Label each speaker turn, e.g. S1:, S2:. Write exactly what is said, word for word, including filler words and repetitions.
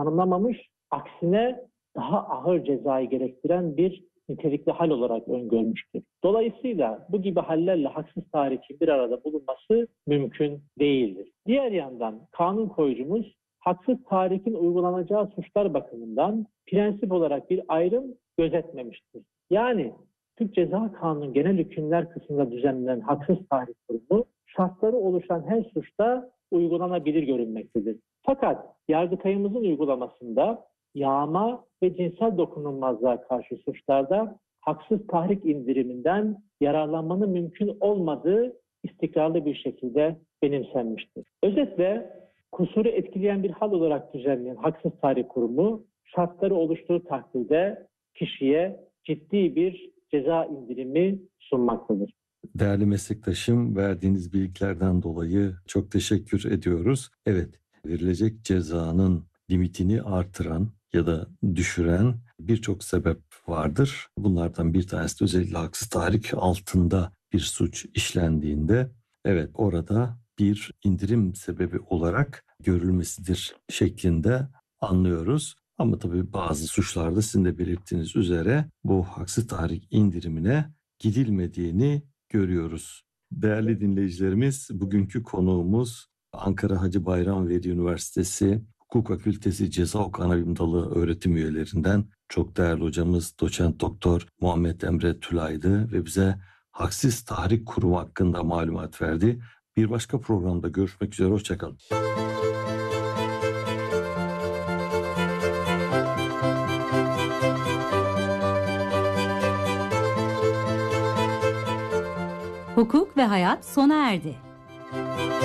S1: tanımlamamış, aksine daha ağır cezayı gerektiren bir nitelikli hal olarak öngörmüştür. Dolayısıyla bu gibi hallerle haksız tahrikin bir arada bulunması mümkün değildir. Diğer yandan kanun koyucumuz haksız tahrikin uygulanacağı suçlar bakımından prensip olarak bir ayrım gözetmemiştir. Yani Türk Ceza Kanunu genel hükümler kısmında düzenlenen haksız tahrik durumu şartları oluşan her suçta uygulanabilir görünmektedir. Fakat Yargıtay'ımızın uygulamasında yağma ve cinsel dokunulmazlığa karşı suçlarda haksız tahrik indiriminden yararlanmanın mümkün olmadığı istikrarlı bir şekilde benimsenmiştir. Özetle kusuru etkileyen bir hal olarak düzenlenen haksız tahrik kurumu şartları oluştuğu takdirde kişiye ciddi bir ceza indirimi sunmaktadır.
S2: Değerli meslektaşım, verdiğiniz bilgilerden dolayı çok teşekkür ediyoruz. Evet, verilecek cezanın limitini artıran ya da düşüren birçok sebep vardır. Bunlardan bir tanesi de özellikle haksız tahrik altında bir suç işlendiğinde evet orada bir indirim sebebi olarak görülmesidir şeklinde anlıyoruz. Ama tabii bazı suçlarda sizin de belirttiğiniz üzere bu haksız tahrik indirimine gidilmediğini görüyoruz. Değerli dinleyicilerimiz, bugünkü konuğumuz Ankara Hacı Bayram Veli Üniversitesi Hukuk Fakültesi Ceza Hukuku Anabilim Dalı öğretim üyelerinden çok değerli hocamız Doçent Doktor Muhammed Emre Tülay'dı ve bize haksız tahrik kurumu hakkında malumat verdi. Bir başka programda görüşmek üzere, hoşçakalın.
S3: Hukuk ve Hayat sona erdi.